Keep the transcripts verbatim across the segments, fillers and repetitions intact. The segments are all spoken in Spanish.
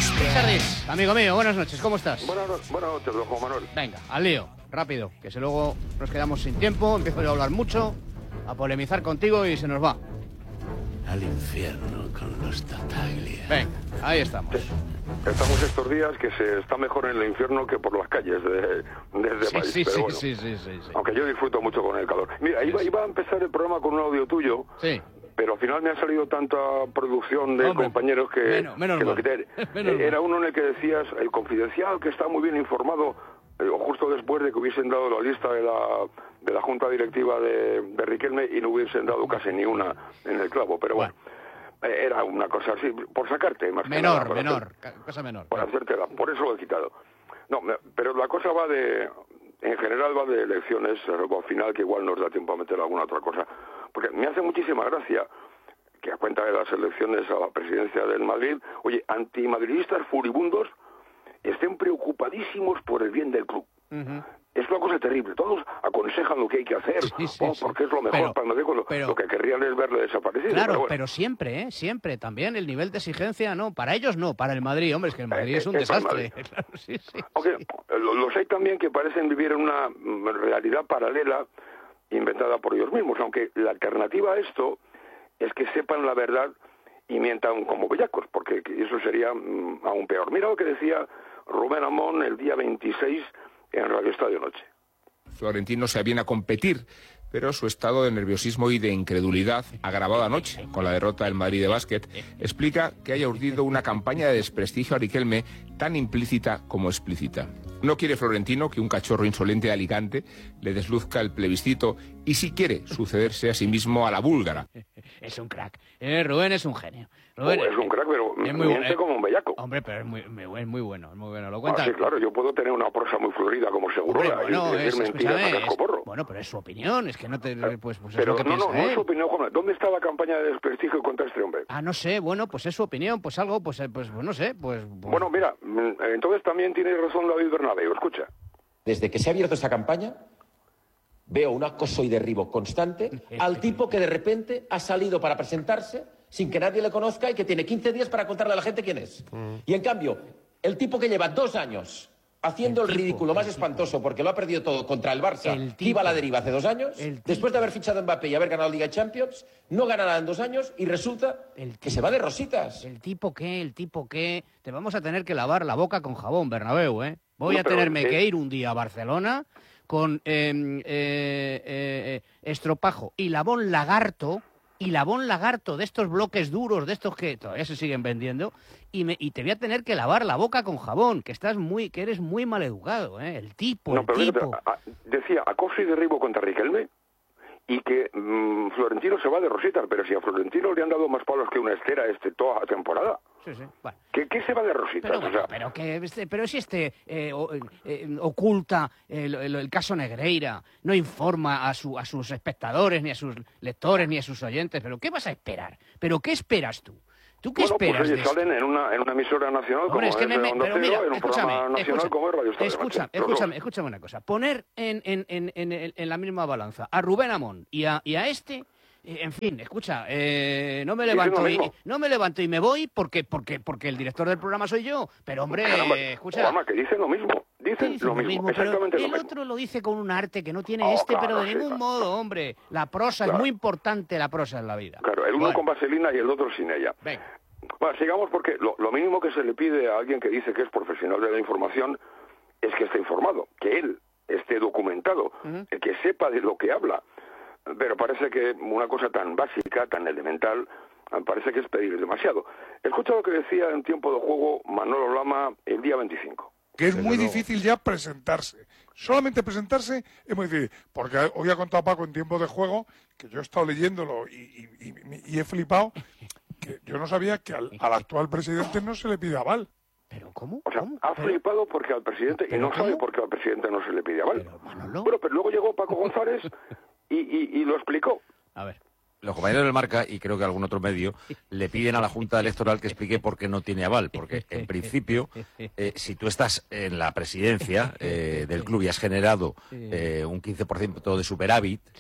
Sardis, amigo mío, buenas noches, ¿cómo estás? Buenas, no buenas noches, don Juan Manuel. Venga, al lío, rápido, que si luego nos quedamos sin tiempo, empiezo yo a hablar mucho, a polemizar contigo y se nos va. Al infierno con los Tartaglia. Venga, ahí estamos. Sí. Estamos estos días que se está mejor en el infierno que por las calles de, de este Sí, país. sí, pero sí, bueno, sí, sí, sí, sí. Aunque yo disfruto mucho con el calor. Mira, Sí, iba, sí. iba a empezar el programa con un audio tuyo. Sí. Pero al final me ha salido tanta producción de Hombre, compañeros que, menos- menos que lo mal. quité. Menos Eh, Era mal. uno en el que decías, el confidencial, que está muy bien informado, eh, justo después de que hubiesen dado la lista de la, de la junta directiva de, de Riquelme y no hubiesen dado casi ni una en el clavo. Pero bueno, eh, era una cosa así, por sacarte más que Menor, nada, para menor, hacer- ca- cosa menor. para hacértela, por eso lo he quitado. No, me- pero la cosa va de, en general va de elecciones, salvo al final que igual nos da tiempo a meter alguna otra cosa, porque me hace muchísima gracia que a cuenta de las elecciones a la presidencia del Madrid, oye, antimadridistas furibundos estén preocupadísimos por el bien del club. Uh-huh. Es una cosa terrible. Todos aconsejan lo que hay que hacer, Sí, sí, oh, sí. porque es lo mejor Pero- para el Madrid. Lo, pero- lo que querrían es verle desaparecido. Claro, pero, pero, bueno. siempre, ¿eh? Siempre. También el nivel de exigencia, no. Para ellos no, para el Madrid. Hombre, es que el Madrid Eh, es un eh, es para el desastre. Claro, sí, sí. Aunque sí. lo- los hay también que parecen vivir en una mm, realidad paralela inventada por ellos mismos, aunque la alternativa a esto es que sepan la verdad y mientan como bellacos, porque eso sería mm, aún peor. Mira lo que decía Rubén Amón el día veintiséis en Radio Estadio Noche. Florentino se aviene a competir, pero su estado de nerviosismo y de incredulidad, agravado anoche con la derrota del Madrid de básquet, explica que haya urdido una campaña de desprestigio a Riquelme tan implícita como explícita. No quiere Florentino que un cachorro insolente de Alicante le desluzca el plebiscito y si quiere sucederse a sí mismo a la búlgara. Es un crack. Eh, Rubén es un genio. Oh, Rubén, es un crack, pero es muy miente bu- eh, como un bellaco. Hombre, pero es muy, muy, buen- muy bueno, es muy bueno. Lo Ah, cuenta. sí, claro, yo puedo tener una prosa muy florida como Hombre, Segurola bueno, y es, decir mentiras a escúchame, es- cascoporro. bueno, pero es su opinión, es que no te, pues, pues es Pero lo que no, piensa no, no es él. su opinión, Juan. ¿Dónde está la campaña de desprestigio contra este hombre? Ah, no sé, bueno, pues es su opinión, pues algo, pues, eh, pues, pues no sé, pues... pues- Bueno, mira, mm, entonces también tiene razón David Bernabéu, escucha. Desde que se ha abierto esta campaña, veo un acoso y derribo constante al tipo que de repente ha salido para presentarse sin que nadie le conozca y que tiene quince días para contarle a la gente quién es. Y en cambio, el tipo que lleva dos años haciendo el, El tipo, ridículo más el tipo. espantoso porque lo ha perdido todo contra el Barça, El que iba a la tipo. deriva hace dos años, El tipo. después de haber fichado a Mbappé y haber ganado Liga de Champions, no gana nada en dos años y resulta El que tipo. se va de rositas. El tipo qué, el tipo qué... Te vamos a tener que lavar la boca con jabón, Bernabéu, ¿eh? Voy No, a pero, tenerme eh, que ir un día a Barcelona con eh, eh, eh, eh, estropajo y labón lagarto, y labón lagarto de estos bloques duros, de estos que todavía se siguen vendiendo, y, me, y te voy a tener que lavar la boca con jabón, que estás muy, que eres muy maleducado, ¿eh? El tipo, No, el pero fíjate, tipo... a- a- decía acoso y derribo contra Riquelme y que mm, Florentino se va de rositas, pero si a Florentino le han dado más palos que una estera este toda la temporada, Sí, sí, bueno. ¿qué, qué se va de rositas? Pero, O bueno, sea, pero, que, este- pero si este eh, o- eh, oculta el, el- el caso Negreira, no informa a, su, a sus espectadores, ni a sus lectores, ni a sus oyentes, ¿pero qué vas a esperar? ¿Pero qué esperas tú? ¿Tú qué bueno, esperas pues de oye, esto? salen en una, en una emisora nacional Hombre, como es que es me, me- Onda pero Cero, mira, en un escúchame, programa nacional escúchame, como es Radio Estadio escucha, Noche. Los dos. escúchame, escúchame una cosa. Poner en, en, en, en, el- en la misma balanza a Rubén Amón y a, y a este... eh, En fin, escucha, eh, no me Dicen levanto lo y mismo. no me levanto y me voy porque porque porque el director del programa soy yo. Pero hombre, Caramba, escucha, Juanma, que dicen lo mismo, dicen, dicen lo mismo, pero exactamente lo el mismo. otro lo dice con un arte que no tiene Oh, este, claro, pero de sí, ningún claro. modo, hombre. La prosa Claro. es muy importante, la prosa en la vida. Claro, el uno Bueno, con vaselina y el otro sin ella. venga. Bueno, sigamos porque lo, lo mínimo que se le pide a alguien que dice que es profesional de la información es que esté informado, que él esté documentado, Ujú. eh, que sepa de lo que habla. Pero parece que una cosa tan básica, tan elemental, eh, parece que es pedir demasiado. Escucha lo que decía en tiempo de juego Manolo Lama el día veinticinco. Que es muy difícil ya presentarse. Solamente presentarse es muy difícil. Porque hoy ha contado Paco en tiempo de juego, que yo he estado leyéndolo y, y- y- y he flipado, que yo no sabía que al, al actual presidente no se le pide aval. ¿Pero cómo? O sea, ¿Cómo? ha Pero- flipado porque al presidente, y ¿pero no sabe cómo? por qué al presidente no se le pide aval. Pero, Manolo. Bueno, pero luego llegó Paco González y, y- y lo explicó. A ver. Los compañeros del Marca, y creo que algún otro medio, le piden a la Junta Electoral que explique por qué no tiene aval. Porque, en principio, eh, si tú estás en la presidencia eh, del club y has generado eh, un quince por ciento de superávit, Sí.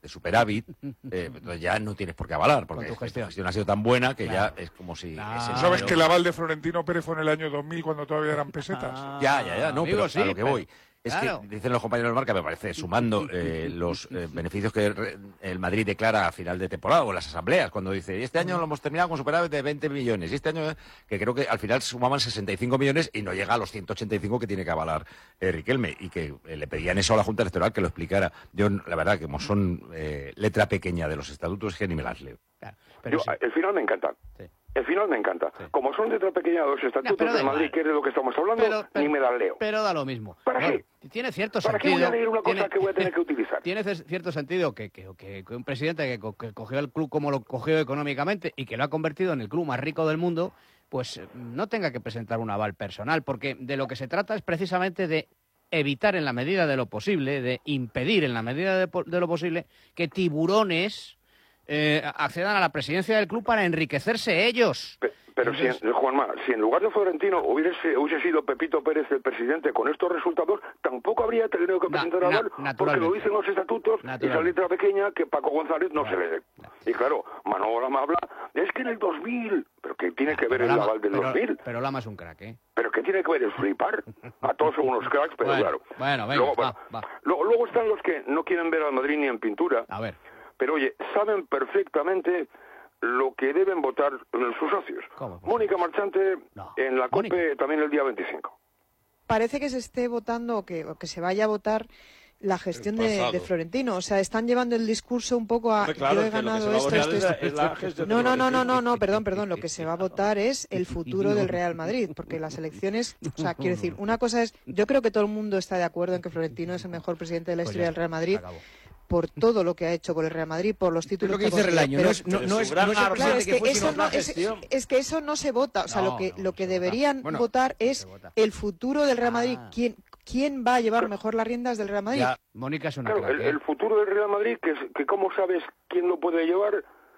de superávit, eh, entonces ya no tienes por qué avalar, porque tu gestión. tu gestión ha sido tan buena que Claro. ya es como si... Claro. es el- ¿Sabes que el aval de Florentino Pérez fue en el año dos mil cuando todavía eran pesetas? Ah, Ya, ya, ya, no, amigo, pero sí, a lo que pero- voy. Es claro. que dicen los compañeros del Marca, me parece, sumando eh, los eh, beneficios que re- el Madrid declara a final de temporada o en las asambleas, cuando dice, este año lo hemos terminado con superávit de veinte millones, y este año, eh, que creo que al final sumaban sesenta y cinco millones y no llega a los ciento ochenta y cinco que tiene que avalar eh, Riquelme, y que eh, le pedían eso a la Junta Electoral que lo explicara. Yo, la verdad, que como son eh, letra pequeña de los estatutos, es que ni me las leo. Claro, pero Yo, sí. El final me encanta. Sí. El final me encanta. Sí. Como son letra pequeña de los estatutos pero da de Madrid, igual. que es de lo que estamos hablando, Pero- pero- ni me las leo. Pero da lo mismo. ¿Para Bueno, qué? Tiene cierto ¿Para qué sentido. voy a leer una cosa tiene- que voy a tener que utilizar? Tiene cer- cierto sentido que, que, que- que un presidente que, co- que cogió el club como lo cogió económicamente y que lo ha convertido en el club más rico del mundo, pues eh, no tenga que presentar un aval personal, porque de lo que se trata es precisamente de evitar en la medida de lo posible, de impedir en la medida de, po- de lo posible que tiburones eh, accedan a la presidencia del club para enriquecerse ellos. Pe- Pero si, Entonces- en, Juanma, si en lugar de Florentino hubiese, hubiese sido Pepito Pérez el presidente con estos resultados, tampoco habría tenido que Na- presentar na- aval, porque naturalmente. lo dicen los estatutos, y esa Naturalmente. letra pequeña que Paco González no se lee. Y claro, Manolo Lama habla, es que en el dos mil, pero ¿qué tiene que ver Pero el Lama- aval del pero- dos mil? Pero Lama es un crack, ¿eh? ¿Pero qué tiene que ver el flipar? A todos son unos cracks, pero Bueno, claro. bueno, venga, luego, va, va. Luego, luego están los que no quieren ver al Madrid ni en pintura, A ver. pero oye, saben perfectamente lo que deben votar sus socios. ¿Cómo? Mónica Marchante No. en la Mónica. COPE también el día veinticinco. Parece que se esté votando o que, o que se vaya a votar la gestión El de, pasado. de Florentino. O sea, están llevando el discurso un poco a Hombre, claro, yo he es que lo que ganado se va a esto, votar esto, es la- esto. es la gestión de No, no, no, no, Florentino. no, no, perdón, perdón. Lo que se va a votar es el futuro del Real Madrid, porque las elecciones, o sea, quiero decir, una cosa es, yo creo que todo el mundo está de acuerdo en que Florentino es el mejor presidente de la Pues historia ya del Real está, Madrid se acabó. por todo lo que ha hecho con el Real Madrid, por los Es títulos lo que ha dice conseguido. Relaño, Pero- no es, no, Pero no su es, gran no es el arma- Claro, presidente es que que, fue, eso sino no, la es, gestión. es que eso no se vota. O sea, No, lo que, no, lo no que se vota. deberían Bueno, votar no es se vota. el futuro del Real Madrid. Ah. ¿Quién, ¿Quién va a llevar mejor las riendas del Real Madrid? Ya, Mónica es una Claro, crack, el, ¿eh? el futuro del Real Madrid, que, es- que cómo sabes quién lo puede llevar,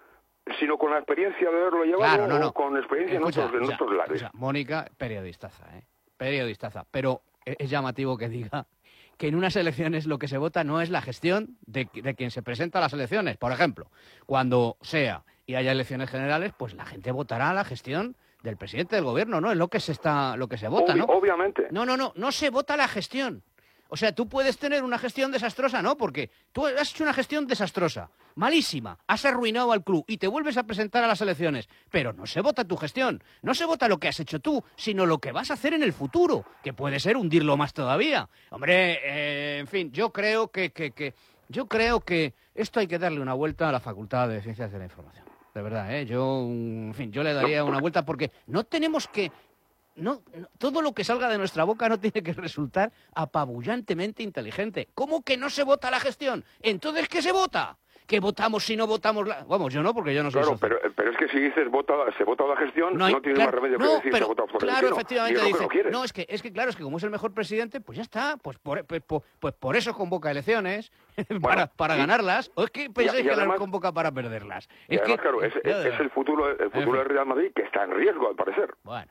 sino con la experiencia de haberlo llevado Claro, no, no. o con experiencia Escucha, en otros, en escucha, otros lares. escucha, Mónica, periodistaza, ¿eh? Periodistaza. Pero es es llamativo que diga que en unas elecciones lo que se vota no es la gestión de, de quien se presenta a las elecciones. Por ejemplo, cuando sea y haya elecciones generales, pues la gente votará la gestión del presidente del gobierno, ¿no? Es lo que se está, lo que se vota, Obvi- ¿no? Obviamente. No, no, no, no se vota la gestión. O sea, tú puedes tener una gestión desastrosa, ¿no? Porque tú has hecho una gestión desastrosa, malísima, has arruinado al club y te vuelves a presentar a las elecciones. Pero no se vota tu gestión, no se vota lo que has hecho tú, sino lo que vas a hacer en el futuro, que puede ser hundirlo más todavía. Hombre, eh, en fin, yo creo que, que, que, yo creo que esto hay que darle una vuelta a la Facultad de Ciencias de la Información. De verdad, ¿eh? Yo, en fin, yo le daría una vuelta porque no tenemos que... No, no, todo lo que salga de nuestra boca no tiene que resultar apabullantemente inteligente. ¿Cómo que no se vota la gestión? Entonces, ¿qué se vota? ¿Que votamos si no votamos la...? Vamos, yo no, porque yo no soy Claro, socio. pero, pero es que si dices vota, se vota la gestión, no, hay- tienes claro, más remedio no, que decir pero, se vota Florentino. claro, Y efectivamente es lo que dice, no quieres. no, es que, es que claro, es que como es el mejor presidente, pues ya está, pues por, pues, por- pues por eso convoca elecciones, para, para y- ganarlas, o es que pensáis y que además- las convoca para perderlas. Y Es además, que, claro, es, es- es el futuro, el futuro fin. del Real Madrid que está en riesgo, al parecer. Bueno,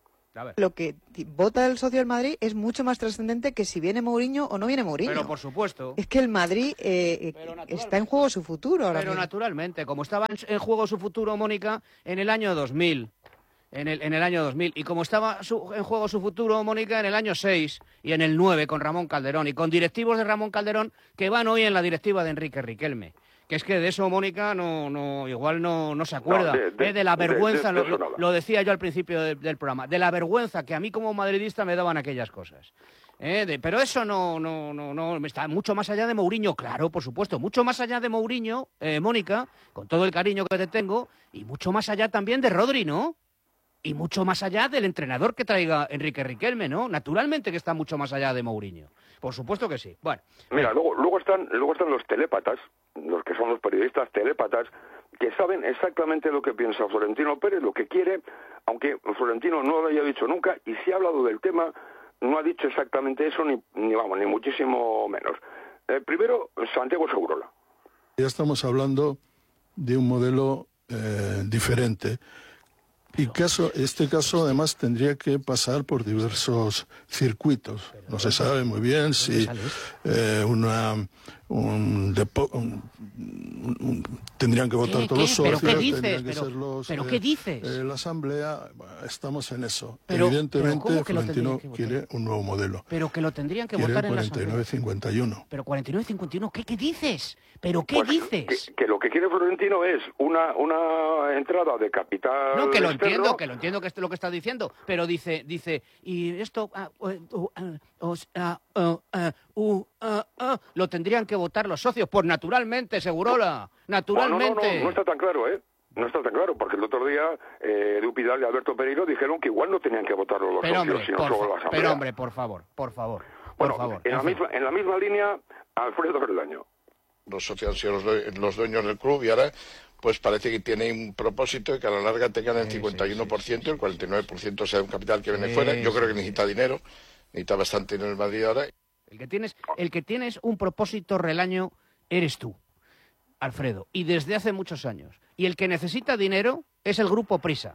a ver. Lo que ti- vota el socio del Madrid es mucho más trascendente que si viene Mourinho o no viene Mourinho. Pero por supuesto. Es que el Madrid eh, eh, Pero naturalmente. está en juego su futuro ahora Pero mismo. naturalmente, como estaba en, en juego su futuro, Mónica, en el año dos mil, en el, en el año dos mil, y como estaba su- en juego su futuro, Mónica, en el año seis y en el nueve con Ramón Calderón, y con directivos de Ramón Calderón que van hoy en la directiva de Enrique Riquelme. Que es que de eso Mónica no, no igual no, no se acuerda, No, de- de- ¿eh? de la de- de- vergüenza, de lo, eso lo- nada. lo decía yo al principio de- del programa, de la vergüenza que a mí como madridista me daban aquellas cosas. ¿Eh? De- pero eso no, no, no, no, está mucho más allá de Mourinho, claro, por supuesto, mucho más allá de Mourinho, eh, Mónica, con todo el cariño que te tengo, y mucho más allá también de Rodri, ¿no? Y mucho más allá del entrenador que traiga Enrique Riquelme, ¿no? Naturalmente que está mucho más allá de Mourinho. Por supuesto que sí. Bueno, Mira, luego, luego están, luego están los telépatas, los que son los periodistas telépatas, que saben exactamente lo que piensa Florentino Pérez, lo que quiere, aunque Florentino no lo haya dicho nunca, y si ha hablado del tema, no ha dicho exactamente eso, ni, ni vamos, ni muchísimo menos. Eh, primero, Santiago Segurola. Ya estamos hablando de un modelo eh, diferente. Y caso, este caso además tendría que pasar por diversos circuitos. No se sabe muy bien si eh, una, un, depo, un, un, un tendrían que votar ¿Qué, todos qué? los socios, ¿Pero qué dices? tendrían que ¿Pero, ser los, ¿pero eh, qué dices? eh, la asamblea, bueno, estamos en eso. Pero- Evidentemente, pero ¿cómo que lo Florentino tendrían que votar? quiere un nuevo modelo. Pero que lo tendrían que Quiere votar en la cuarenta y nueve Asamblea. cincuenta y uno. Pero cuarenta y nueve cincuenta y uno, ¿qué, qué dices? ¿Pero qué Pues dices? Que, que lo que quiere Florentino es una, una entrada de capital No, que lo externo. entiendo, que lo entiendo que es lo que está diciendo, pero dice, dice, y esto, ah, uh, uh, ah, os, ah, uh, ah, uh, ah, ah, lo tendrían que votar los socios, pues naturalmente, Segurola, naturalmente. No, no, no, no está tan claro, ¿eh? No está tan claro, porque el otro día eh, Edu Pidal y Alberto Pereiro dijeron que igual no tenían que votarlo los Pero socios, hombre, sino por solo fa- la asamblea. pero hombre, por favor, por favor, por bueno, favor. en, la en fin. misma, en la misma línea, Alfredo Verdaño. Los socios han sido los, due- los dueños del club y ahora pues parece que tiene un propósito de que a la larga tengan el Sí, cincuenta y uno por ciento, sí, sí, el cuarenta y nueve por ciento sea un capital que viene Sí, fuera. Yo creo que sí, necesita dinero, necesita bastante dinero en el Madrid ahora. El que tienes, el que tienes un propósito relaño eres tú, Alfredo, y desde hace muchos años. Y el que necesita dinero es el Grupo Prisa.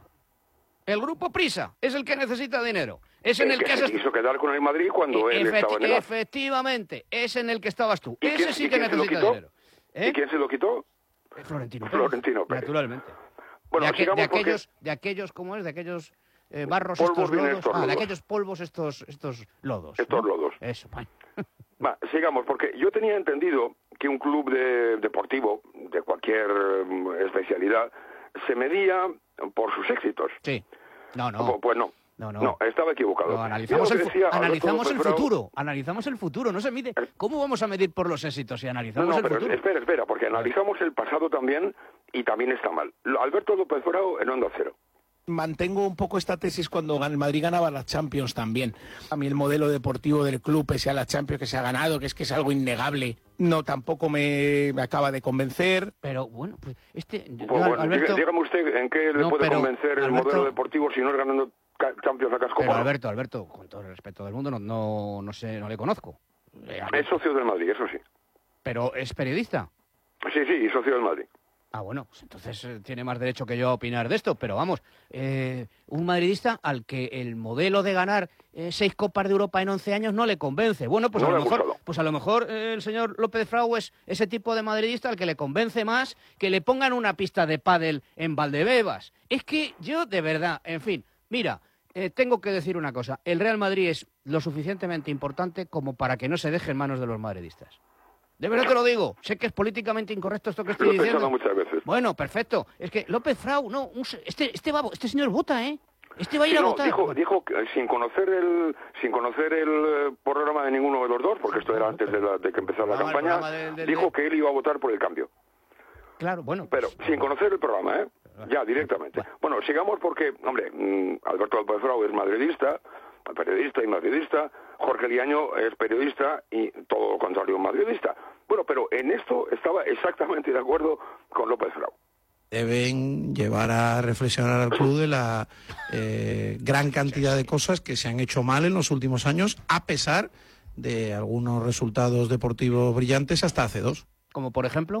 El Grupo Prisa es el que necesita dinero. Es en el, el que que se has... quiso quedar con el Madrid cuando él Efecti- estaba en el A F. Efectivamente, es en el que estabas tú. ¿Y Ese quién- sí y que quién se lo necesita quitó? dinero. ¿Eh? ¿Y quién se lo quitó? Eh, Florentino Pérez. Florentino Pérez. Naturalmente. Bueno, de, aqu- sigamos de porque- aquellos, de aquellos, ¿cómo es? De aquellos eh, barros, Polvos estos vienen lodos. estos Ah, de lodos. aquellos polvos, estos, estos lodos. Estos ¿no? lodos. Eso, vale. Va, sigamos, porque yo tenía entendido que un club de, deportivo, de cualquier mm, especialidad, se medía por sus éxitos. Sí. No, no. Pues, pues no. No, no. estaba equivocado. No, analizamos Yo el, lo que fu- decía Alberto analizamos el López Frau- futuro. Analizamos el futuro. No se mide. ¿Cómo vamos a medir por los éxitos si No, analizamos no, el pero futuro? espera, espera, porque analizamos el pasado también y también está mal. Alberto López Frau en Onda Cero. Mantengo un poco esta tesis cuando el Madrid ganaba las Champions también. A mí el modelo deportivo del club, pese a las Champions que se ha ganado, que es que es algo innegable, no tampoco me, me acaba de convencer. Pero bueno, pues este... yo, Pues, bueno, Alberto- diga- dígame usted en qué le No, puede pero, convencer el Alberto- modelo deportivo si no es ganando ca- Champions a casco Pero porro. Alberto, Alberto, con todo el respeto del mundo, no, no, no sé, no le conozco. Eh, Es socio del Madrid, eso sí. Pero es periodista. Sí, sí, y socio del Madrid. Ah, bueno, pues entonces eh, tiene más derecho que yo a opinar de esto, pero vamos, eh, un madridista al que el modelo de ganar eh, seis Copas de Europa en once años no le convence. Bueno, pues No a lo le ha mejor, gustado. pues a lo mejor eh, el señor López Frau es ese tipo de madridista al que le convence más que le pongan una pista de pádel en Valdebebas. Es que yo, de verdad, en fin, mira, eh, tengo que decir una cosa, el Real Madrid es lo suficientemente importante como para que no se deje en manos de los madridistas. De verdad te lo digo. Sé que es políticamente incorrecto esto que Lo estoy he diciendo. pensado muchas veces. Bueno, perfecto. Es que López Frau, no, un se- este, este, va, a vo- este señor vota, ¿eh? Este va a ir Sí, a no, votar. dijo, dijo que, eh, sin conocer el sin conocer el eh, programa de ninguno de los dos, porque esto era antes de, la- de que empezara la Ah, el campaña, programa del- del- dijo que él iba a votar por el cambio. Claro, bueno. Pero sin conocer el programa, ¿eh? Ya, directamente. Bueno, sigamos porque, hombre, mm, Alberto López Frau es madridista, periodista y madridista, Jorge Liaño es periodista y todo lo contrario, madridista. Bueno, pero en esto estaba exactamente de acuerdo con López Frau. Deben llevar a reflexionar al club de la eh, gran cantidad de cosas que se han hecho mal en los últimos años, a pesar de algunos resultados deportivos brillantes hasta hace dos. Como por ejemplo.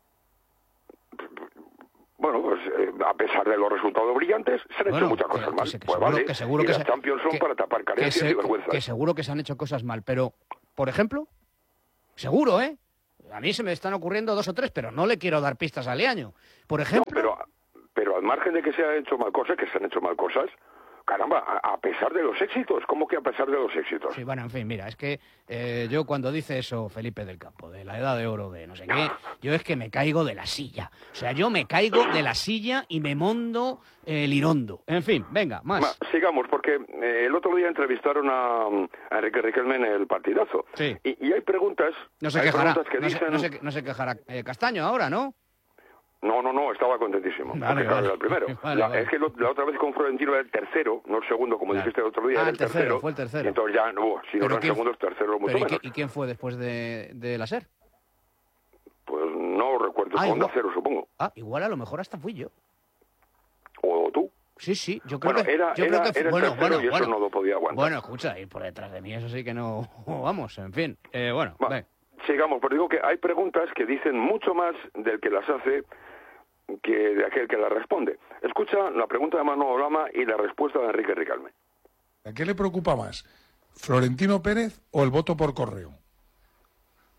Bueno, pues eh, a pesar de los resultados brillantes, se han Bueno, hecho muchas que- cosas que mal. se- que Pues seguro- vale, que seguro y que las se- Champions son que- para tapar Que, carencias se- y vergüenzas. que seguro que se han hecho cosas mal, pero, por ejemplo, seguro, ¿eh? A mí se me están ocurriendo dos o tres, pero no le quiero dar pistas a Liaño. Por No, ejemplo, pero, pero al margen de que se han hecho mal cosas, que se han hecho mal cosas, caramba, a, a pesar de los éxitos, ¿cómo que a pesar de los éxitos? sí, bueno, en fin, mira, es que eh, yo cuando dice eso Felipe del Campo, de la edad de oro, de no sé qué, yo es que me caigo de la silla. O sea, yo me caigo de la silla y me mondo eh, el irondo. En fin, venga, más. Ma, sigamos, porque eh, el otro día entrevistaron a, a Enrique Riquelme en el partidazo. Sí. Y, y hay preguntas, No se hay quejará, preguntas que no, se, dicen... no, se, no se quejará eh, Castaño ahora, ¿no? No, no, no, estaba contentísimo. Vale, porque, claro, vale. era el primero. Vale, la, vale. Es que lo- la otra vez con Florentino era el tercero, no el segundo, como Claro. dijiste el otro día, Ah, era el el tercero, tercero. fue el tercero. Y entonces ya, no, si no Pero eran ¿quién- segundos, tercero mucho Pero ¿y, menos. qué- y quién fue después de, de la SER? Pues no recuerdo, Ah, con Onda igual. Cero, supongo. Ah, igual a lo mejor hasta fui yo. O tú. Sí, sí, yo creo Bueno, que... era, yo era, creo que era el bueno, tercero bueno, y eso bueno. no lo podía aguantar. Bueno, escucha, ir por detrás de mí, eso sí que no... Vamos, en fin. Eh, bueno, Va, ve. sigamos, pero digo que hay preguntas que dicen mucho más del que las hace que de aquel que las responde. Escucha la pregunta de Manuel Lama y la respuesta de Enrique Riquelme. ¿A qué le preocupa más? ¿Florentino Pérez o el voto por correo?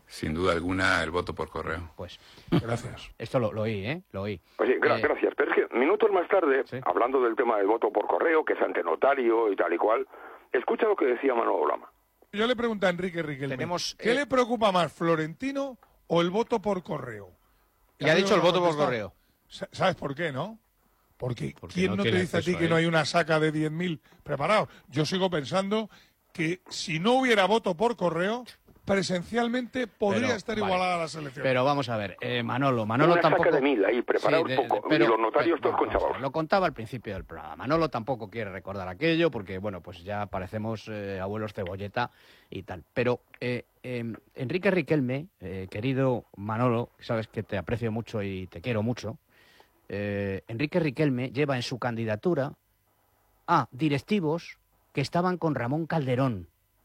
Sin duda alguna, el voto por correo. Pues, gracias. Esto lo, lo oí, ¿eh? Lo oí. Pues sí, gra- Eh, gracias. Pero es que minutos más tarde, Sí. hablando del tema del voto por correo, que es ante notario y tal y cual, escucha lo que decía Manolo Lama. Yo le pregunto a Enrique Riquelme, Tenemos, ¿qué eh, le preocupa más, Florentino o el voto por correo? Y ha dicho el no voto por contesta. correo. Sa- ¿Sabes por qué, no? Porque, Porque ¿quién no no, te tiene dice a ti acceso que a no él. hay una saca de diez mil preparados? Yo sigo pensando que si no hubiera voto por correo, presencialmente podría Pero, estar vale. igualada la selección. Pero vamos a ver, eh, Manolo, Manolo Una tampoco... saca de mil ahí, preparados Sí, de- poco. pero- y los notarios pero- todos con vamos a ver, chavalos. Lo contaba al principio del programa. Manolo tampoco quiere recordar aquello porque, bueno, pues ya parecemos eh, abuelos cebolleta y tal. Pero eh, eh, Enrique Riquelme, eh, querido Manolo, sabes que te aprecio mucho y te quiero mucho, eh, Enrique Riquelme lleva en su candidatura a directivos que estaban con Ramón Calderón.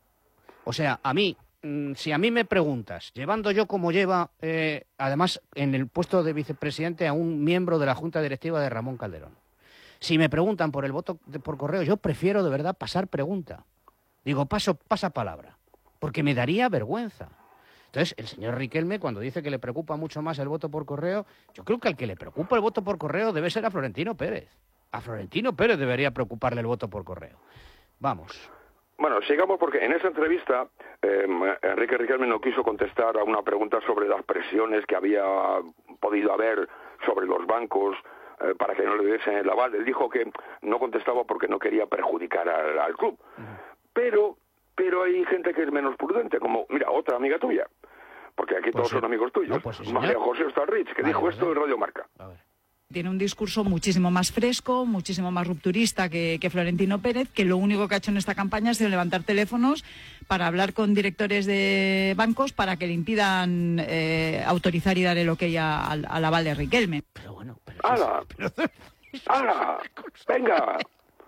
O sea, a mí, mm, si a mí me preguntas, llevando yo como lleva, eh, además en el puesto de vicepresidente a un miembro de la Junta Directiva de Ramón Calderón, si me preguntan por el voto de- por correo, yo prefiero de verdad pasar pregunta. Digo, paso, pasa palabra, porque me daría vergüenza. Entonces, el señor Riquelme, cuando dice que le preocupa mucho más el voto por correo, yo creo que al que le preocupa el voto por correo debe ser a Florentino Pérez. A Florentino Pérez debería preocuparle el voto por correo. Vamos. Bueno, sigamos porque en esa entrevista eh, Enrique Riquelme no quiso contestar a una pregunta sobre las presiones que había podido haber sobre los bancos eh, para que no le diesen el aval. Él dijo que no contestaba porque no quería perjudicar al, al club. Pero, pero hay gente que es menos prudente, como, mira, otra amiga tuya, porque aquí Pues todos sí. son amigos tuyos, No, pues sí, señor. María José Ostalrich, que Vale, dijo pues esto sí. en Radio Marca. A ver. Tiene un discurso muchísimo más fresco, muchísimo más rupturista que, que Florentino Pérez, que lo único que ha hecho en esta campaña ha sido levantar teléfonos para hablar con directores de bancos para que le impidan eh, autorizar y dar el ok a- al, al aval de Riquelme. Pero bueno, pero... ¡Hala! ¡Hala! ¡Venga!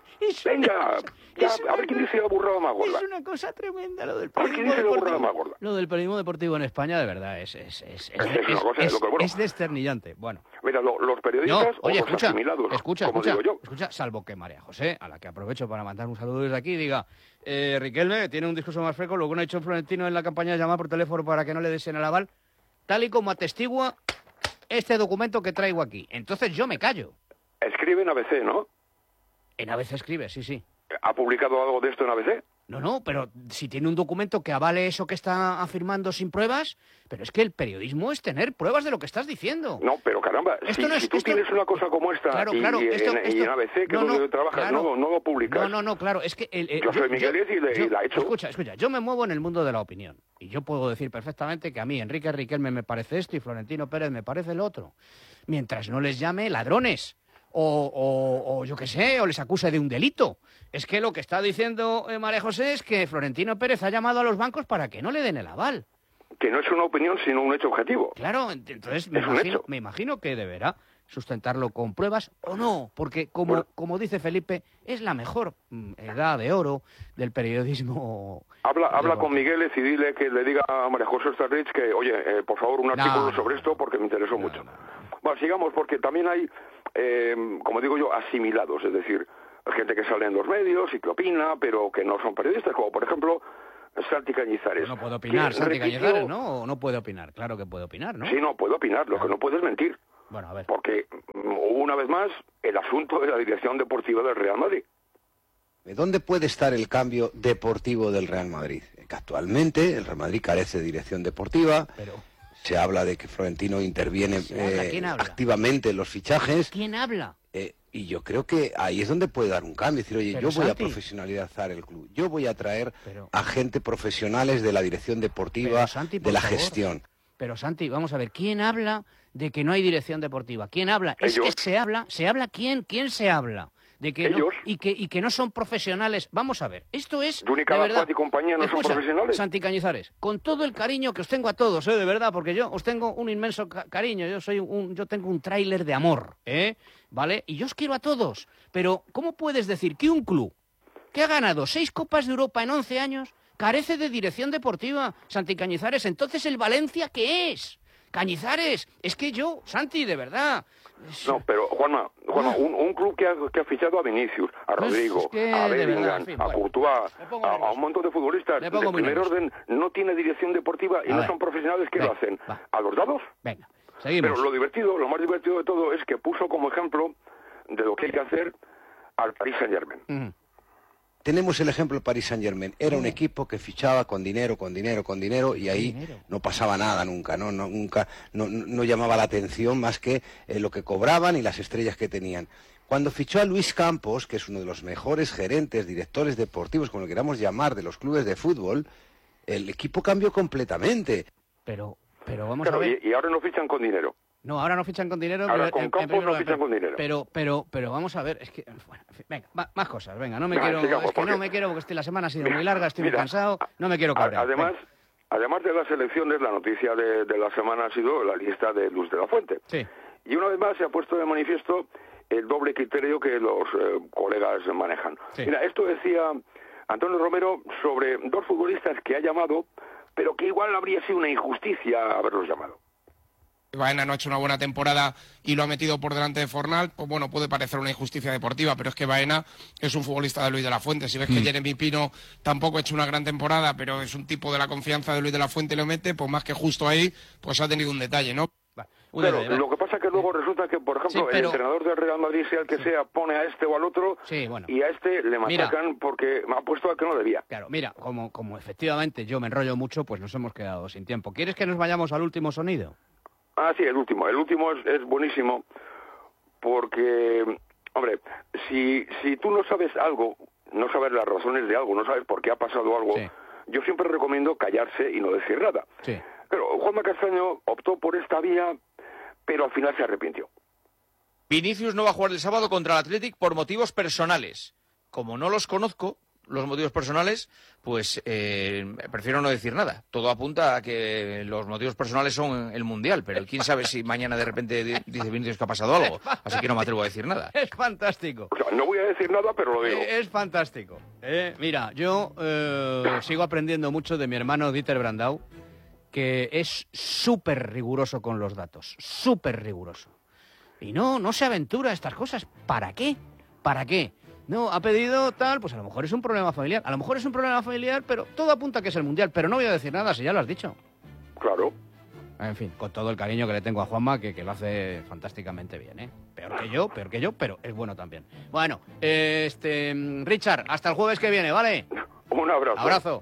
¡Venga! Ya, a ver quién dice la burrada más gorda. Es una cosa tremenda lo del A ver quién periodismo dice la burrada deportivo. más gorda. Lo del periodismo deportivo en España, de verdad, es, es, es, es, Es que es una cosa de es- lo que, bueno. es desternillante. Bueno, Mira, lo- los no, periodistas o oye, los escucha, asimilados, escucha, como escucha, digo yo. escucha, salvo que María José, a la que aprovecho para mandar un saludo desde aquí, diga, eh, Riquelme tiene un discurso más fresco, lo que no ha hecho Florentino en la campaña de llamar por teléfono para que no le desen el aval, tal y como atestigua este documento que traigo aquí. Entonces yo me callo. Escribe en A B C, ¿no? En A B C escribe, sí, sí. ¿Ha publicado algo de esto en A B C? No, no, pero si tiene un documento que avale eso que está afirmando sin pruebas, pero es que el periodismo es tener pruebas de lo que estás diciendo. No, pero caramba, Esto si, no es- si tú esto- tienes una cosa como esta Claro, y, claro, y esto- en, y esto- en A B C, que no, es donde no, trabajas, claro. no, no lo publicas. No, no, no, claro, es que... el- el- Yo soy Migueles y le- y la he hecho. Escucha, escucha, yo me muevo en el mundo de la opinión y yo puedo decir perfectamente que a mí Enrique Riquelme me parece esto y Florentino Pérez me parece el otro. Mientras no les llame ladrones o, o, o yo qué sé, o les acuse de un delito. Es que lo que está diciendo eh, María José es que Florentino Pérez ha llamado a los bancos para que no le den el aval. Que no es una opinión, sino un hecho objetivo. Claro, ent- entonces me Es un imagino, hecho. me imagino que deberá sustentarlo con pruebas o no, porque como, Bueno. como dice Felipe, es la mejor mm, edad de oro del periodismo. Habla, habla deportivo. con Migueles y dile que le diga a María José Ostalrich que, oye, eh, por favor, un No, artículo no, sobre no, esto no. porque me interesó No, mucho. no, no. Bueno, sigamos, porque también hay, eh, como digo yo, asimilados, es decir, gente que sale en los medios y que opina, pero que no son periodistas, como por ejemplo Santi Cañizares. No puede opinar, que Santi repitió- Cañizares, ¿no? ¿O no puede opinar? Claro que puede opinar, ¿no? Sí, no, puede opinar, lo que no puede es mentir. Bueno, a ver. Porque mm, hubo una vez más el asunto de la dirección deportiva del Real Madrid. ¿Dónde puede estar el cambio deportivo del Real Madrid? Que actualmente el Real Madrid carece de dirección deportiva. Pero, Se habla de que Florentino interviene ¿Se habla? eh, ¿Quién habla? activamente en los fichajes. ¿quién habla? eh, y yo creo que ahí es donde puede dar un cambio. Decir, oye, Pero, yo voy Santi. a profesionalizar el club. Yo voy a traer Pero- a gente profesionales de la dirección deportiva, Pero, Santi, por de la favor. gestión. Pero Santi, vamos a ver, ¿quién habla de que no hay dirección deportiva? ¿Quién habla? Es Ellos. que se habla, ¿se habla quién? ¿Quién se habla? De que no, Ellos. y que y que no son profesionales. Vamos a ver, esto es Dúnica de verdad. Basuat y compañía no son Escucha, profesionales. Santi Cañizares, con todo el cariño que os tengo a todos, ¿eh? De verdad, porque yo os tengo un inmenso ca- cariño, yo soy un yo tengo un tráiler de amor, ¿eh? ¿Vale? Y yo os quiero a todos, pero ¿cómo puedes decir que un club que ha ganado seis Copas de Europa en once años carece de dirección deportiva, Santi Cañizares? Entonces, ¿el Valencia qué es? Cañizares, es que yo, Santi, de verdad, No, pero Juanma, Juanma un, un club que ha, que ha fichado a Vinicius, a Rodrigo, es que, a de Bellingham, verdad, en fin, a bueno, Courtois, me pongo a, a nervioso. un montón de futbolistas Me de pongo muy primer nervioso. orden, no tiene dirección deportiva y A no ver. son profesionales que lo Venga, hacen. va. ¿A los dados? Venga, seguimos. Pero lo divertido, lo más divertido de todo es que puso como ejemplo de lo que hay que hacer al Paris Saint-Germain. Ujú. Tenemos el ejemplo del Paris Saint-Germain. Era un equipo que fichaba con dinero, con dinero, con dinero, y ahí Dinero. no pasaba nada nunca, ¿no? No, nunca, no, no llamaba la atención más que eh, lo que cobraban y las estrellas que tenían. Cuando fichó a Luis Campos, que es uno de los mejores gerentes, directores deportivos, como lo queramos llamar, de los clubes de fútbol, el equipo cambió completamente. Pero, pero vamos Claro, a ver. y, y ahora no fichan con dinero. No, ahora no fichan con dinero. Ahora pero con en- en Campos primer no lugar, fichan con dinero. Pero, pero, pero vamos a ver, es que, bueno, en fin, venga, ma- más cosas, venga, no me Venga, quiero, sigamos, es que porque- no me quiero, porque estoy- la semana ha sido Mira, muy larga, estoy muy mira, cansado, no me quiero A- cabrear. Además, venga. además de las elecciones, la noticia de, de la semana ha sido la lista de Luis de la Fuente. Sí. Y una vez más se ha puesto de manifiesto el doble criterio que los eh, colegas manejan. Sí. Mira, esto decía Antonio Romero sobre dos futbolistas que ha llamado, pero que igual habría sido una injusticia haberlos llamado. Baena no ha hecho una buena temporada y lo ha metido por delante de Fornal, pues bueno, puede parecer una injusticia deportiva, pero es que Baena es un futbolista de Luis de la Fuente. Si ves que Jeremy Pino tampoco ha hecho una gran temporada, pero es un tipo de la confianza de Luis de la Fuente y lo mete, pues más que justo ahí, pues ha tenido un detalle, ¿no? Un Claro, detalle, lo que pasa es que luego resulta que, por ejemplo, Sí, pero- el entrenador del Real Madrid, sea el que sea, pone a este o al otro, Sí, bueno. y a este le Mira. machacan porque ha puesto al que no debía. Claro, mira, como, como efectivamente yo me enrollo mucho, pues nos hemos quedado sin tiempo. ¿Quieres que nos vayamos al último sonido? Ah, sí, el último. El último es, es buenísimo porque, hombre, si, si tú no sabes algo, no sabes las razones de algo, no sabes por qué ha pasado algo, Sí. yo siempre recomiendo callarse y no decir nada. Sí. Pero Juanma Castaño optó por esta vía, pero al final se arrepintió. Vinicius no va a jugar el sábado contra el Athletic por motivos personales. Como no los conozco, los motivos personales, pues eh, prefiero no decir nada. Todo apunta a que los motivos personales son el Mundial, pero quién sabe si mañana de repente di- dice Vinicius que ha pasado algo. Así que no me atrevo a decir nada. Es fantástico. O sea, no voy a decir nada, pero lo digo. Eh, Es fantástico. Eh, mira, yo eh, sigo aprendiendo mucho de mi hermano Dieter Brandau, que es súper riguroso con los datos, súper riguroso. Y no, no se aventura a estas cosas. ¿Para qué? ¿Para qué? No, ha pedido tal, pues a lo mejor es un problema familiar. A lo mejor es un problema familiar, pero todo apunta a que es el Mundial. Pero no voy a decir nada, si ya lo has dicho. Claro. En fin, con todo el cariño que le tengo a Juanma, que, que lo hace fantásticamente bien, ¿eh? Peor que yo, peor que yo, pero es bueno también. Bueno, eh, este, mm, Richard, hasta el jueves que viene, ¿vale? Un abrazo. Abrazo.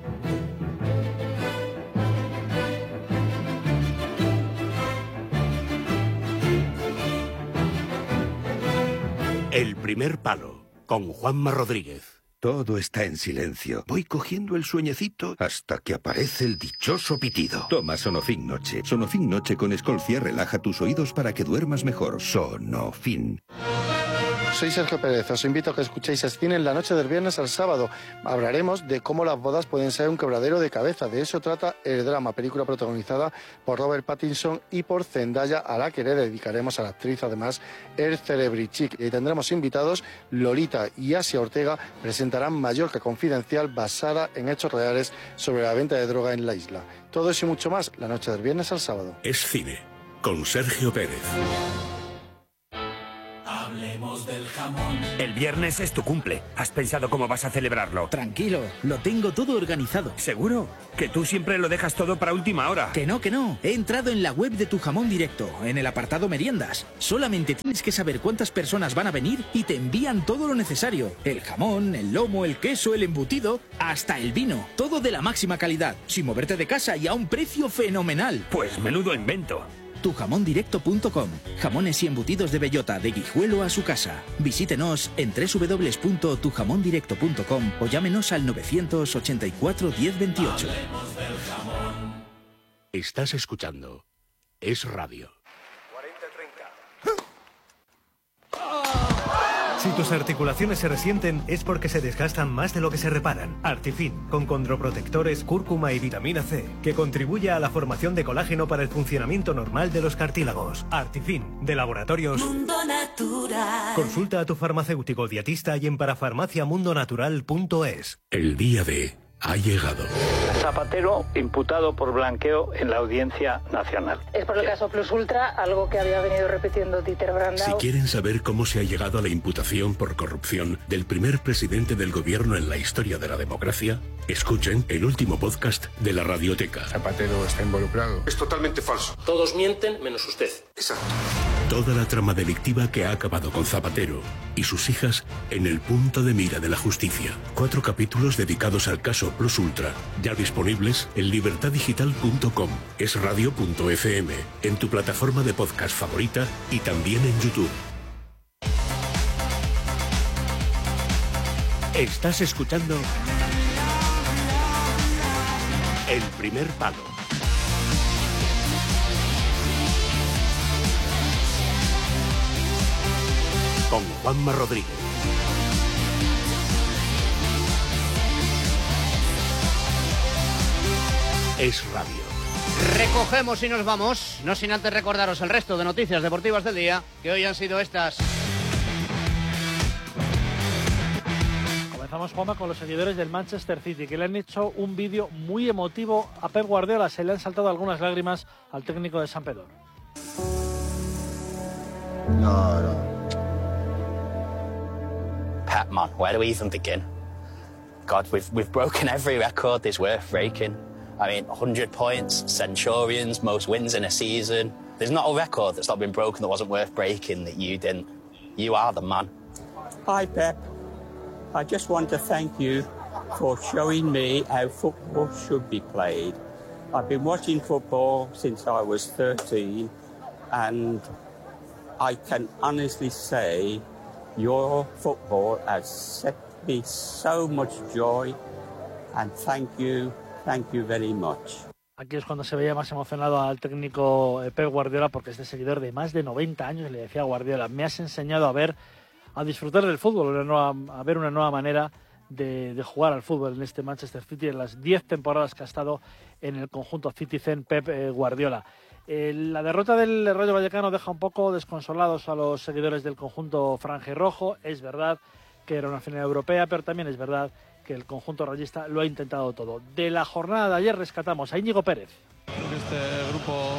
El primer palo, con Juanma Rodríguez. Todo está en silencio. Voy cogiendo el sueñecito hasta que aparece el dichoso pitido. Toma Sonofin Noche. Sonofin Noche con Escolcia relaja tus oídos para que duermas mejor. Sonofin. Soy Sergio Pérez, os invito a que escuchéis Cine en la noche del viernes al sábado. Hablaremos de cómo las bodas pueden ser un quebradero de cabeza. De eso trata El Drama, película protagonizada por Robert Pattinson y por Zendaya, a la que le dedicaremos a la actriz además el Celebrity Chic. Y tendremos invitados Lolita y Asia Ortega, presentarán Mallorca Confidencial, basada en hechos reales sobre la venta de droga en la isla. Todo eso y mucho más, la noche del viernes al sábado. Es cine, con Sergio Pérez. Hablemos del jamón. El viernes es tu cumple. ¿Has pensado cómo vas a celebrarlo? Tranquilo, lo tengo todo organizado. ¿Seguro? Que tú siempre lo dejas todo para última hora. Que no, que no. He entrado en la web de Tu Jamón Directo, en el apartado meriendas. Solamente tienes que saber cuántas personas van a venir y te envían todo lo necesario. El jamón, el lomo, el queso, el embutido, hasta el vino. Todo de la máxima calidad, sin moverte de casa y a un precio fenomenal. Pues menudo invento. tu jamón directo punto com. Jamones y embutidos de bellota, de Guijuelo a su casa. Visítenos en doble u doble u doble u punto tu jamón directo punto com o llámenos al novecientos ochenta y cuatro diez veintiocho. Estás escuchando Es Radio. Si tus articulaciones se resienten es porque se desgastan más de lo que se reparan. Artifin, con condroprotectores, cúrcuma y vitamina C, que contribuye a la formación de colágeno para el funcionamiento normal de los cartílagos. Artifin, de Laboratorios Mundo Natural. Consulta a tu farmacéutico dietista y en parafarmaciamundonatural punto es. El día de ha llegado. Zapatero imputado por blanqueo en la Audiencia Nacional. Es por el caso Plus Ultra, algo que había venido repitiendo Dieter Brandau. Si quieren saber cómo se ha llegado a la imputación por corrupción del primer presidente del gobierno en la historia de la democracia, escuchen el último podcast de la Radioteca. Zapatero está involucrado. Es totalmente falso. Todos mienten menos usted. Exacto. Toda la trama delictiva que ha acabado con Zapatero y sus hijas en el punto de mira de la justicia. Cuatro capítulos dedicados al caso Plus Ultra, ya disponibles en libertad digital punto com, esradio punto efe eme, en tu plataforma de podcast favorita y también en YouTube. Estás escuchando El Primer Palo. Con Juanma Rodríguez. Es Radio. Recogemos y nos vamos, no sin antes recordaros el resto de noticias deportivas del día, que hoy han sido estas. Comenzamos, Juanma, con los seguidores del Manchester City, que le han hecho un vídeo muy emotivo a Pep Guardiola. Se le han saltado algunas lágrimas al técnico de San Pedro. No, no. Pep, man, where do we even begin? God, we've we've broken every record that's worth breaking. I mean, one hundred points, Centurions, most wins in a season. There's not a record that's not been broken that wasn't worth breaking that you didn't. You are the man. Hi, Pep. I just want to thank you for showing me how football should be played. I've been watching football since I was thirteen, and I can honestly say your football has set me so much joy, and thank you, thank you very much. Aquí es cuando se veía más emocionado al técnico Pep Guardiola, porque este seguidor de más de noventa años le decía a Guardiola: me has enseñado a ver, a disfrutar del fútbol, una nueva, a ver una nueva manera de, de jugar al fútbol en este Manchester City, en las diez temporadas que ha estado en el conjunto Citizen Pep Guardiola. Eh, la derrota del Rayo Vallecano deja un poco desconsolados a los seguidores del conjunto franjirrojo. Es verdad que era una final europea, pero también es verdad que el conjunto rayista lo ha intentado todo. De la jornada de ayer rescatamos a Íñigo Pérez. Creo que este grupo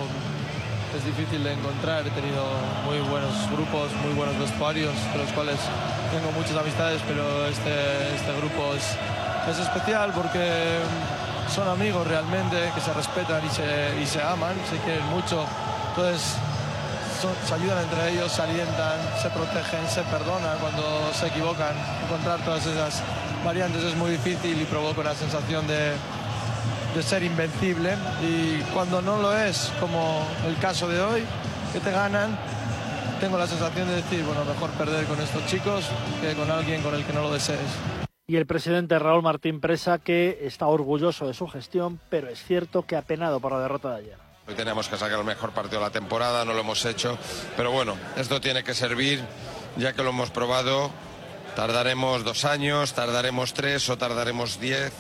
es difícil de encontrar. He tenido muy buenos grupos, muy buenos vestuarios, de los cuales tengo muchas amistades, pero este, este grupo es, es especial porque son amigos realmente, que se respetan y se, y se aman, se quieren mucho. Entonces son, se ayudan entre ellos, se alientan, se protegen, se perdonan cuando se equivocan. Encontrar todas esas variantes es muy difícil y provoca una sensación de, de ser invencible. Y cuando no lo es, como el caso de hoy, que te ganan, tengo la sensación de decir, bueno, mejor perder con estos chicos que con alguien con el que no lo desees. Y el presidente Raúl Martín Presa, que está orgulloso de su gestión, pero es cierto que ha penado por la derrota de ayer. Hoy tenemos que sacar el mejor partido de la temporada, no lo hemos hecho, pero bueno, esto tiene que servir, ya que lo hemos probado. Tardaremos dos años, tardaremos tres o tardaremos diez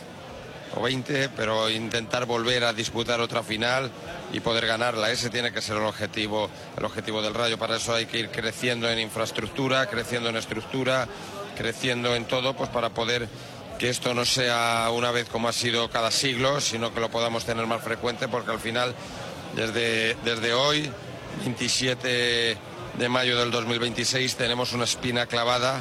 o veinte, pero intentar volver a disputar otra final y poder ganarla, ese tiene que ser el objetivo, el objetivo del Rayo. Para eso hay que ir creciendo en infraestructura, creciendo en estructura, creciendo en todo, pues para poder que esto no sea una vez como ha sido cada siglo, sino que lo podamos tener más frecuente, porque al final, desde, desde hoy, veintisiete de mayo del dos mil veintiséis, tenemos una espina clavada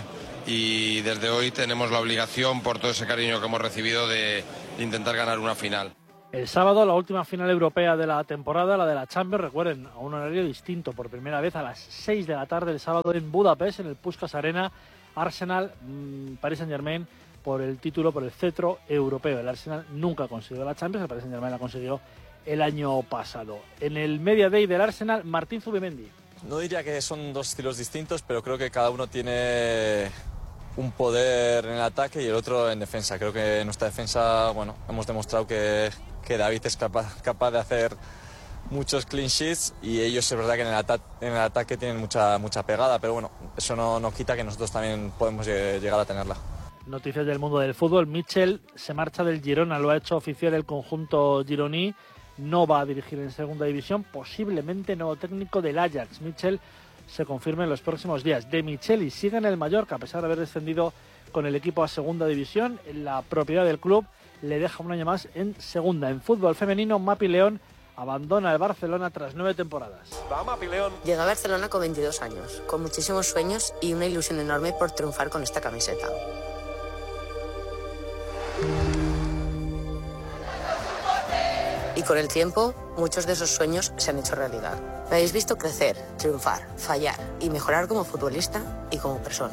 y desde hoy tenemos la obligación, por todo ese cariño que hemos recibido, de, de intentar ganar una final. El sábado, la última final europea de la temporada, la de la Champions, recuerden, a un horario distinto, por primera vez a las seis de la tarde el sábado en Budapest, en el Puskás Arena. Arsenal, mmm, Paris Saint-Germain, por el título, por el cetro europeo. El Arsenal nunca consiguió la Champions, el Paris Saint-Germain la consiguió el año pasado. En el Media Day del Arsenal, Martín Zubimendi. No diría que son dos estilos distintos, pero creo que cada uno tiene un poder en el ataque y el otro en defensa. Creo que en nuestra defensa, bueno, hemos demostrado que, que David es capaz, capaz de hacer muchos clean sheets y ellos es verdad que en el, ata en el ataque tienen mucha, mucha pegada, pero bueno, eso no, no quita que nosotros también podemos llegar a tenerla. Noticias del mundo del fútbol. Mitchell se marcha del Girona, lo ha hecho oficial el conjunto gironí, no va a dirigir en segunda división, posiblemente nuevo técnico del Ajax. Mitchell se confirma en los próximos días. De Micheli sigue en el Mallorca, a pesar de haber descendido con el equipo a segunda división. La propiedad del club le deja un año más en segunda. En fútbol femenino, Mapi León abandona el Barcelona tras nueve temporadas. Llegué a Barcelona con veintidós años, con muchísimos sueños y una ilusión enorme por triunfar con esta camiseta. Y con el tiempo, muchos de esos sueños se han hecho realidad. Me habéis visto crecer, triunfar, fallar y mejorar como futbolista y como persona.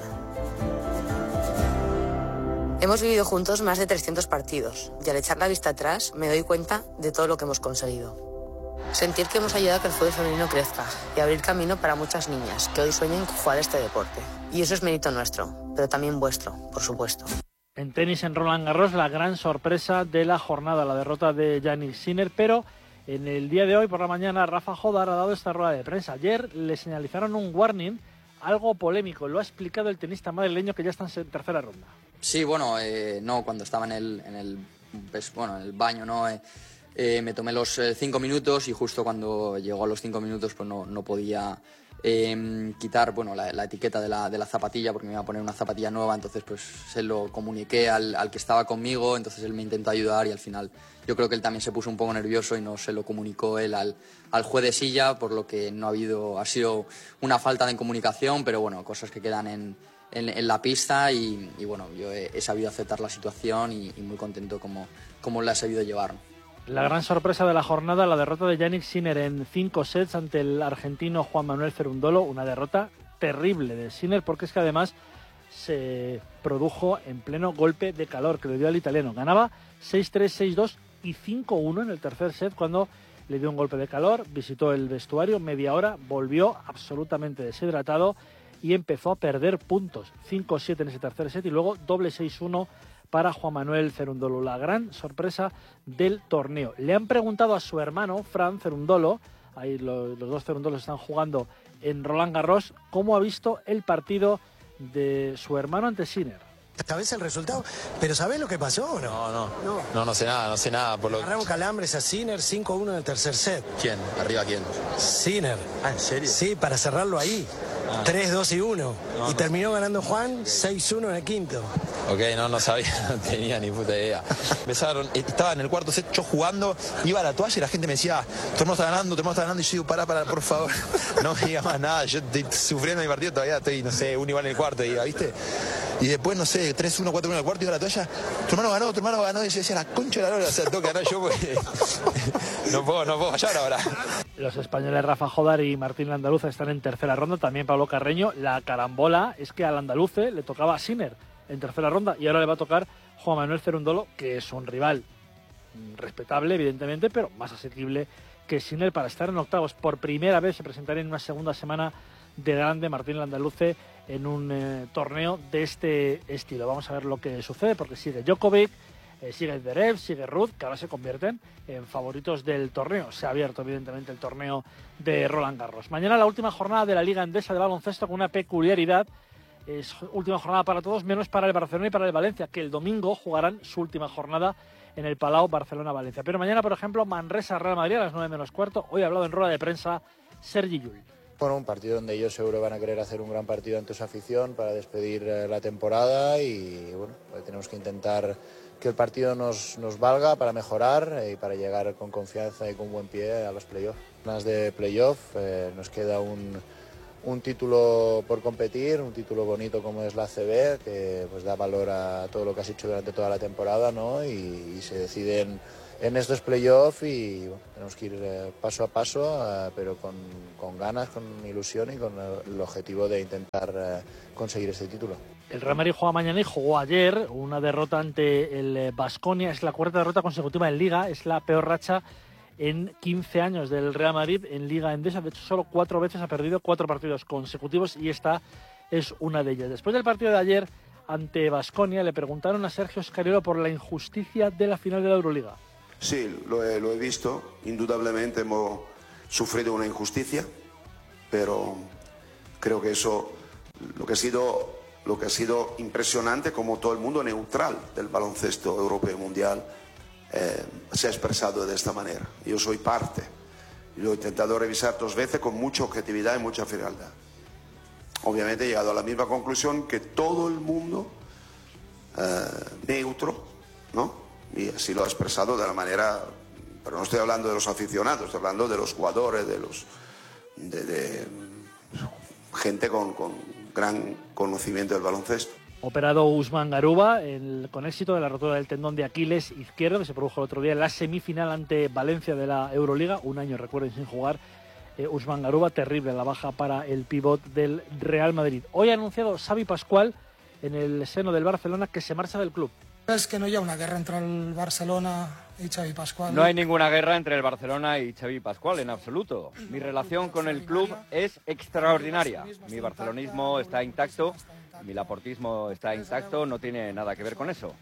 Hemos vivido juntos más de trescientos partidos y al echar la vista atrás me doy cuenta de todo lo que hemos conseguido. Sentir que hemos ayudado a que el fútbol femenino crezca y abrir camino para muchas niñas que hoy sueñan con jugar este deporte. Y eso es mérito nuestro, pero también vuestro, por supuesto. En tenis, en Roland Garros, la gran sorpresa de la jornada, la derrota de Jannik Sinner, pero en el día de hoy, por la mañana, Rafa Jodar ha dado esta rueda de prensa. Ayer le señalizaron un warning, algo polémico, lo ha explicado el tenista madrileño que ya está en tercera ronda. Sí, bueno, eh, no, cuando estaba en el, en el, pues, bueno, en el baño, ¿no? Eh, eh, me tomé los eh, cinco minutos y justo cuando llegó a los cinco minutos pues no, no podía eh, quitar, bueno, la, la etiqueta de la, de la zapatilla porque me iba a poner una zapatilla nueva, entonces pues se lo comuniqué al, al que estaba conmigo, entonces él me intentó ayudar y al final yo creo que él también se puso un poco nervioso y no se lo comunicó él al, al juez de silla, por lo que no ha habido, ha sido una falta de comunicación, pero bueno, cosas que quedan en En, en la pista y, y bueno, yo he, he sabido aceptar la situación y, y muy contento como, como la he sabido llevar. La gran sorpresa de la jornada, la derrota de Jannik Sinner en cinco sets ante el argentino Juan Manuel Cerundolo, una derrota terrible de Sinner porque es que además se produjo en pleno golpe de calor que le dio al italiano. Ganaba seis tres, seis dos y cinco uno en el tercer set cuando le dio un golpe de calor, visitó el vestuario, media hora, volvió absolutamente deshidratado y empezó a perder puntos, cinco siete en ese tercer set y luego doble seis uno para Juan Manuel Cerundolo, la gran sorpresa del torneo. Le han preguntado a su hermano, Fran Cerundolo, ahí los, los dos Cerundolos están jugando en Roland Garros, cómo ha visto el partido de su hermano ante Sinner. ¿Sabés el resultado? ¿Pero sabés lo que pasó o no? No, no, no, no, no sé nada, no sé nada. Por lo... Agarraron calambres a Sinner cinco uno en el tercer set. ¿Quién? ¿Arriba quién? Sinner. Ah, ¿en serio? Sí, para cerrarlo ahí. Ah. tres dos y uno. No, y no. terminó ganando Juan seis uno en el quinto. Ok, no, no sabía, no tenía ni puta idea. Empezaron, estaba en el cuarto set, yo jugando, iba a la toalla y la gente me decía, tu hermano está ganando, tu hermano está ganando, y yo digo, pará, pará, por favor, no me diga más nada, yo estoy sufriendo mi partido todavía, estoy, no sé, un igual en el cuarto, diga, ¿viste? Y después, no sé, tres uno, cuatro uno en el cuarto, iba a la toalla, tu hermano ganó, tu hermano ganó, y yo decía, la concha de la lora, o sea, tengo que ganar yo porque no puedo, no puedo fallar ahora. Los españoles Rafa Jodar y Martín Landaluce están en tercera ronda, también Pablo Carreño. La carambola es que al Andaluce le tocaba a Sinner en tercera ronda y ahora le va a tocar Juan Manuel Cerundolo, que es un rival respetable, evidentemente, pero más asequible que Sinner para estar en octavos. Por primera vez se presentaría en una segunda semana de grande Martín Landaluce en un eh, torneo de este estilo. Vamos a ver lo que sucede porque sigue Djokovic, eh, sigue Zverev, sigue Ruud, que ahora se convierten en favoritos del torneo. Se ha abierto evidentemente el torneo de Roland Garros. Mañana la última jornada de la Liga Endesa de baloncesto con una peculiaridad. Es última jornada para todos, menos para el Barcelona y para el Valencia, que el domingo jugarán su última jornada en el Palau Barcelona-Valencia. Pero mañana, por ejemplo, Manresa-Real Madrid a las nueve menos cuarto. Hoy ha hablado en rueda de prensa Sergi Llull. Bueno, un partido donde ellos seguro van a querer hacer un gran partido ante su afición para despedir eh, la temporada y bueno, pues tenemos que intentar que el partido nos, nos valga para mejorar eh, y para llegar con confianza y con buen pie a los playoffs. Más de playoff, eh, nos queda un... un título por competir, un título bonito como es la A C B, que pues da valor a todo lo que has hecho durante toda la temporada, ¿no? Y, y se deciden en estos playoffs y bueno, tenemos que ir eh, paso a paso, eh, pero con, con ganas, con ilusión y con el, el objetivo de intentar eh, conseguir este título. El Real Madrid juega mañana y jugó ayer, una derrota ante el Baskonia, es la cuarta derrota consecutiva en Liga, es la peor racha en quince años del Real Madrid en Liga Endesa. De hecho, solo cuatro veces ha perdido cuatro partidos consecutivos y esta es una de ellas. Después del partido de ayer ante Baskonia, le preguntaron a Sergio Scariolo por la injusticia de la final de la Euroliga. Sí, lo he, lo he visto. Indudablemente hemos sufrido una injusticia, pero creo que eso, lo que ha sido, lo que ha sido impresionante, como todo el mundo neutral del baloncesto europeo y mundial, Eh, se ha expresado de esta manera. Yo soy parte. Lo he intentado revisar dos veces con mucha objetividad y mucha frialdad. Obviamente he llegado a la misma conclusión que todo el mundo eh, neutro, ¿no? Y así lo ha expresado de la manera, pero no estoy hablando de los aficionados, estoy hablando de los jugadores, de los de, de gente con, con gran conocimiento del baloncesto. Operado Usman Garuba el, con éxito de la rotura del tendón de Aquiles izquierdo que se produjo el otro día en la semifinal ante Valencia de la Euroliga, un año recuerden sin jugar. eh, Usman Garuba, terrible la baja para el pívot del Real Madrid. Hoy ha anunciado Xavi Pascual en el seno del Barcelona que se marcha del club. Es que no hay una guerra entre el Barcelona y Xavi Pascual. No hay ninguna guerra entre el Barcelona y Xavi Pascual, en absoluto. Mi relación con el club es extraordinaria. Mi barcelonismo está intacto, mi laportismo está intacto, no tiene nada que ver con eso.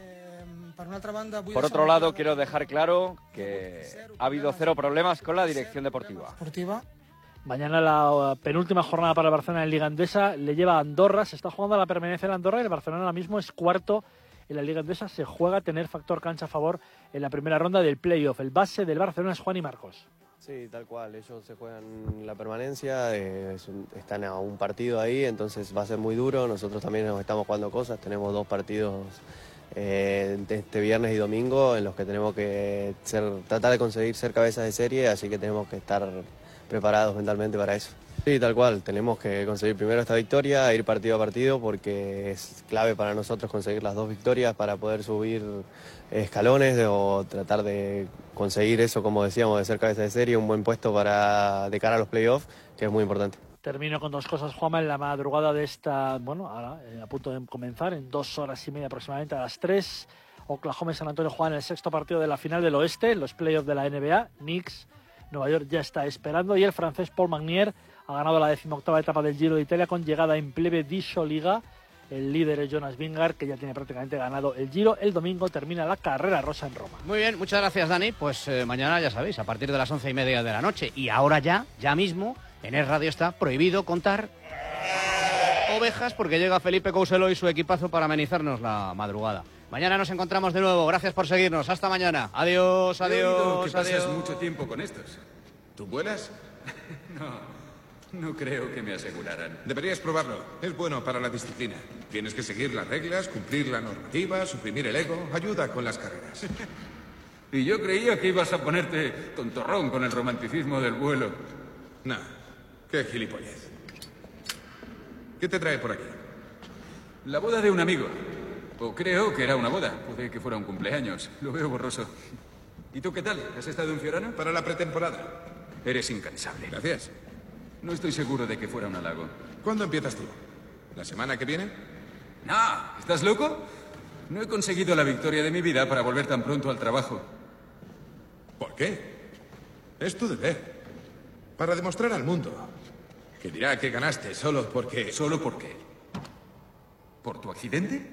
Por otro lado, quiero dejar claro que ha habido cero problemas con la dirección deportiva. Mañana la penúltima jornada para el Barcelona en Liga Endesa le lleva a Andorra, se está jugando la permanencia en Andorra y el Barcelona ahora mismo es cuarto en la Liga Endesa, se juega a tener factor cancha a favor en la primera ronda del playoff. El base del Barcelona es Juan y Marcos. Sí, tal cual, ellos se juegan la permanencia, eh, están a un partido ahí, entonces va a ser muy duro, nosotros también nos estamos jugando cosas, tenemos dos partidos eh, este viernes y domingo en los que tenemos que ser, tratar de conseguir ser cabezas de serie, así que tenemos que estar preparados mentalmente para eso. Sí, tal cual, tenemos que conseguir primero esta victoria, ir partido a partido porque es clave para nosotros conseguir las dos victorias para poder subir escalones o tratar de conseguir eso, como decíamos, de ser cabeza de serie, un buen puesto para de cara a los playoffs, que es muy importante. Termino con dos cosas, Juanma, en la madrugada de esta, bueno, ahora eh, a punto de comenzar, en dos horas y media aproximadamente a las tres, Oklahoma y San Antonio juegan el sexto partido de la final del oeste, los playoffs de la N B A, Knicks, Nueva York ya está esperando y el francés Paul Magnier ha ganado la decimoctava etapa del Giro de Italia con llegada en plebe di Soliga. El líder es Jonas Vingegaard, que ya tiene prácticamente ganado el Giro. El domingo termina la carrera rosa en Roma. Muy bien, muchas gracias, Dani. Pues eh, mañana, ya sabéis, a partir de las once y media de la noche. Y ahora ya, ya mismo, en Es Radio está prohibido contar ovejas porque llega Felipe Couselo y su equipazo para amenizarnos la madrugada. Mañana nos encontramos de nuevo. Gracias por seguirnos. Hasta mañana. Adiós, adiós, He oído que adiós. pasas mucho tiempo con estos. ¿Tú vuelas? No, no creo que me aseguraran. Deberías probarlo. Es bueno para la disciplina. Tienes que seguir las reglas, cumplir la normativa, suprimir el ego. Ayuda con las carreras. Y yo creía que ibas a ponerte tontorrón con el romanticismo del vuelo. No, qué gilipollez. ¿Qué te trae por aquí? La boda de un amigo. O creo que era una boda. Puede que fuera un cumpleaños. Lo veo borroso. ¿Y tú qué tal? ¿Has estado en Fiorano? Para la pretemporada. Eres incansable. Gracias. No estoy seguro de que fuera un halago. ¿Cuándo empiezas tú? ¿La semana que viene? No, ¿estás loco? No he conseguido la victoria de mi vida para volver tan pronto al trabajo. ¿Por qué? Es tu deber. Para demostrar al mundo que dirá que ganaste solo porque... ¿Solo por qué? ¿Por tu accidente?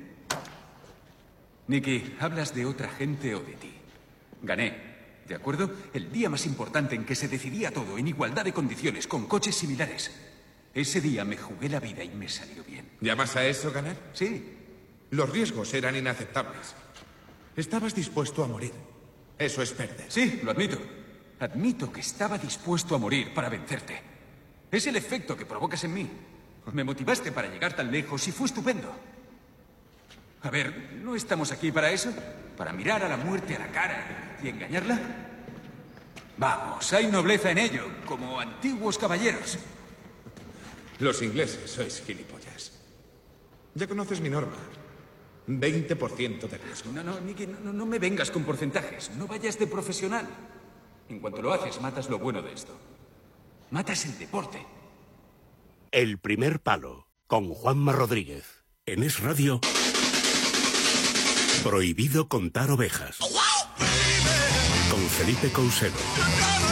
Nicky, ¿hablas de otra gente o de ti? Gané, ¿de acuerdo? El día más importante en que se decidía todo en igualdad de condiciones, con coches similares. Ese día me jugué la vida y me salió bien. ¿Llamas a eso ganar? Sí. Los riesgos eran inaceptables. Estabas dispuesto a morir. Eso es perder. Sí, lo admito. Admito que estaba dispuesto a morir para vencerte. Es el efecto que provocas en mí. Me motivaste para llegar tan lejos y fue estupendo. A ver, ¿no estamos aquí para eso? ¿Para mirar a la muerte a la cara y engañarla? Vamos, hay nobleza en ello, como antiguos caballeros. Los ingleses sois gilipollas. Ya conoces mi norma. veinte por ciento de riesgo. No, no, Nicky, no, no me vengas con porcentajes. No vayas de profesional. En cuanto lo haces, matas lo bueno de esto. Matas el deporte. El primer palo, con Juanma Rodríguez. En Es Radio... Prohibido contar ovejas. Con Felipe Couselo.